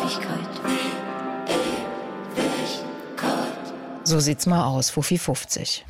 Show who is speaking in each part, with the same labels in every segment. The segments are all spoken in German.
Speaker 1: So sieht's mal aus, Fuffi 50.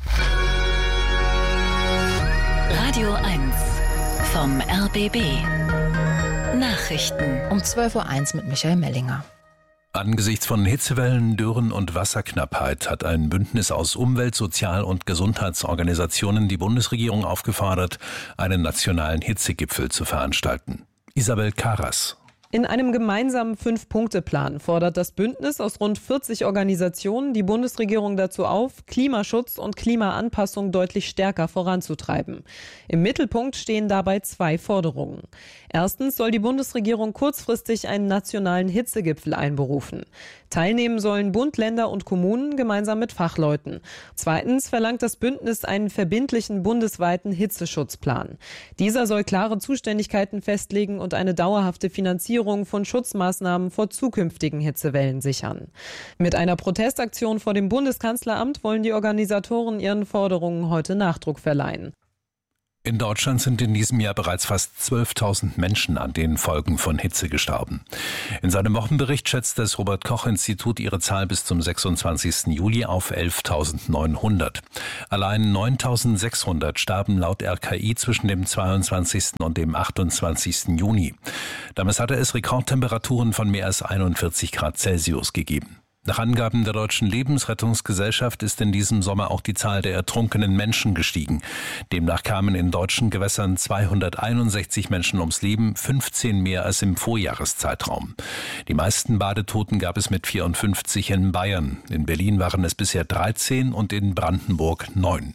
Speaker 2: Radio 1 vom RBB. Nachrichten.
Speaker 1: Um 12:01 Uhr mit Michael Mellinger.
Speaker 3: Angesichts von Hitzewellen, Dürren und Wasserknappheit hat ein Bündnis aus Umwelt-, Sozial- und Gesundheitsorganisationen die Bundesregierung aufgefordert, einen nationalen Hitzegipfel zu veranstalten. Isabel Karas.
Speaker 4: In einem gemeinsamen 5-Punkte-Plan fordert das Bündnis aus rund 40 Organisationen die Bundesregierung dazu auf, Klimaschutz und Klimaanpassung deutlich stärker voranzutreiben. Im Mittelpunkt stehen dabei 2 Forderungen. Erstens soll die Bundesregierung kurzfristig einen nationalen Hitzegipfel einberufen. Teilnehmen sollen Bund, Länder und Kommunen gemeinsam mit Fachleuten. Zweitens verlangt das Bündnis einen verbindlichen bundesweiten Hitzeschutzplan. Dieser soll klare Zuständigkeiten festlegen und eine dauerhafte Finanzierung von Schutzmaßnahmen vor zukünftigen Hitzewellen sichern. Mit einer Protestaktion vor dem Bundeskanzleramt wollen die Organisatoren ihren Forderungen heute Nachdruck verleihen.
Speaker 3: In Deutschland sind in diesem Jahr bereits fast 12.000 Menschen an den Folgen von Hitze gestorben. In seinem Wochenbericht schätzt das Robert-Koch-Institut ihre Zahl bis zum 26. Juli auf 11.900. Allein 9.600 starben laut RKI zwischen dem 22. und dem 28. Juni. Damals hatte es Rekordtemperaturen von mehr als 41 Grad Celsius gegeben. Nach Angaben der Deutschen Lebensrettungsgesellschaft ist in diesem Sommer auch die Zahl der ertrunkenen Menschen gestiegen. Demnach kamen in deutschen Gewässern 261 Menschen ums Leben, 15 mehr als im Vorjahreszeitraum. Die meisten Badetoten gab es mit 54 in Bayern. In Berlin waren es bisher 13 und in Brandenburg 9.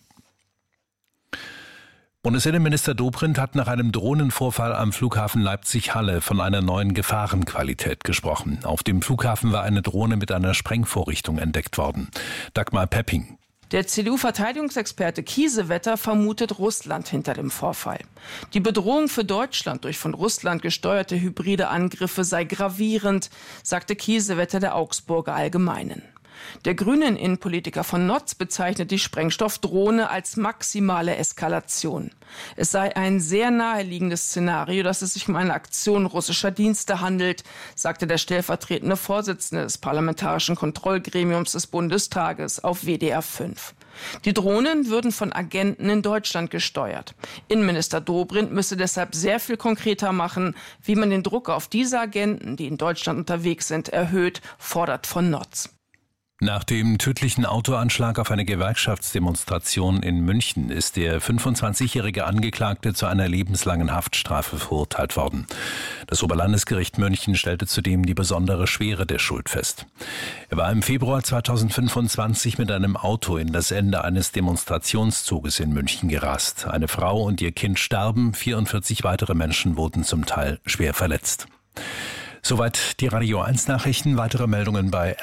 Speaker 3: Bundesinnenminister Dobrindt hat nach einem Drohnenvorfall am Flughafen Leipzig-Halle von einer neuen Gefahrenqualität gesprochen. Auf dem Flughafen war eine Drohne mit einer Sprengvorrichtung entdeckt worden. Dagmar Pepping.
Speaker 5: Der CDU-Verteidigungsexperte Kiesewetter vermutet Russland hinter dem Vorfall. Die Bedrohung für Deutschland durch von Russland gesteuerte hybride Angriffe sei gravierend, sagte Kiesewetter der Augsburger Allgemeinen. Der grünen Innenpolitiker von Notz bezeichnet die Sprengstoffdrohne als maximale Eskalation. Es sei ein sehr naheliegendes Szenario, dass es sich um eine Aktion russischer Dienste handelt, sagte der stellvertretende Vorsitzende des Parlamentarischen Kontrollgremiums des Bundestages auf WDR 5. Die Drohnen würden von Agenten in Deutschland gesteuert. Innenminister Dobrindt müsse deshalb sehr viel konkreter machen, wie man den Druck auf diese Agenten, die in Deutschland unterwegs sind, erhöht, fordert von Notz.
Speaker 3: Nach dem tödlichen Autoanschlag auf eine Gewerkschaftsdemonstration in München ist der 25-jährige Angeklagte zu einer lebenslangen Haftstrafe verurteilt worden. Das Oberlandesgericht München stellte zudem die besondere Schwere der Schuld fest. Er war im Februar 2025 mit einem Auto in das Ende eines Demonstrationszuges in München gerast. Eine Frau und ihr Kind starben, 44 weitere Menschen wurden zum Teil schwer verletzt. Soweit die Radio 1 Nachrichten. Weitere Meldungen bei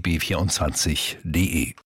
Speaker 3: rbb24.de.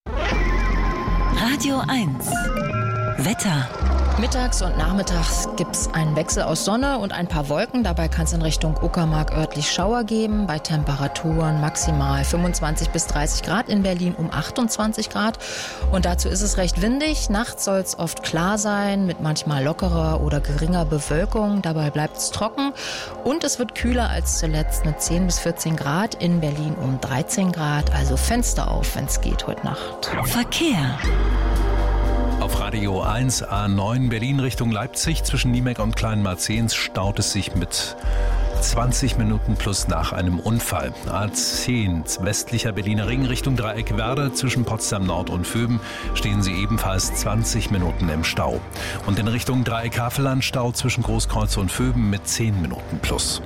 Speaker 2: Radio 1 Wetter.
Speaker 1: Mittags und nachmittags gibt es einen Wechsel aus Sonne und ein paar Wolken. Dabei kann es in Richtung Uckermark örtlich Schauer geben. Bei Temperaturen maximal 25 bis 30 Grad, in Berlin um 28 Grad. Und dazu ist es recht windig. Nachts soll es oft klar sein, mit manchmal lockerer oder geringer Bewölkung. Dabei bleibt es trocken. Und es wird kühler als zuletzt mit 10 bis 14 Grad. In Berlin um 13 Grad. Also Fenster auf, wenn es geht heute Nacht.
Speaker 2: Verkehr.
Speaker 3: Auf Radio 1 A9 Berlin Richtung Leipzig zwischen Niemek und Kleinmarzens staut es sich mit 20 Minuten plus nach einem Unfall. A10 westlicher Berliner Ring Richtung Dreieck Werder zwischen Potsdam Nord und Vöben stehen sie ebenfalls 20 Minuten im Stau. Und in Richtung Dreieck Havelland Stau zwischen Großkreuz und Vöben mit 10 Minuten plus.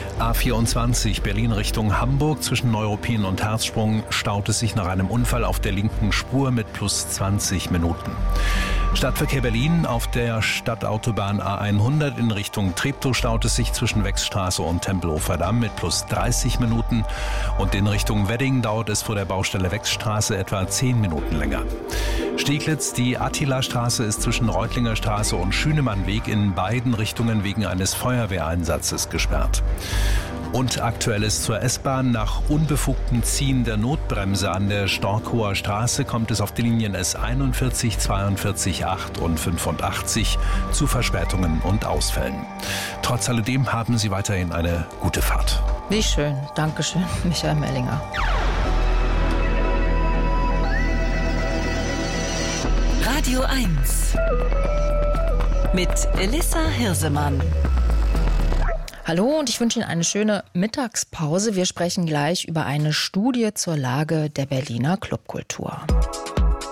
Speaker 3: A24 Berlin Richtung Hamburg zwischen Neuruppin und Herzsprung staut es sich nach einem Unfall auf der linken Spur mit plus 20 Minuten. Stadtverkehr Berlin auf der Stadtautobahn A100 in Richtung Treptow staut es sich zwischen Wechsstraße und Tempelhofer Damm mit plus 30 Minuten und in Richtung Wedding dauert es vor der Baustelle Wechsstraße etwa 10 Minuten länger. Steglitz, die Attila-Straße ist zwischen Reutlinger Straße und Schünemannweg in beiden Richtungen wegen eines Feuerwehreinsatzes gesperrt. Und Aktuelles zur S-Bahn. Nach unbefugtem Ziehen der Notbremse an der Storkower Straße kommt es auf die Linien S41, 42, 8 und 85 zu Verspätungen und Ausfällen. Trotz alledem haben Sie weiterhin eine gute Fahrt.
Speaker 1: Wie schön. Dankeschön, Michael Mellinger.
Speaker 2: Radio 1 mit Elissa Hirsemann.
Speaker 1: Hallo und ich wünsche Ihnen eine schöne Mittagspause. Wir sprechen gleich über eine Studie zur Lage der Berliner Clubkultur.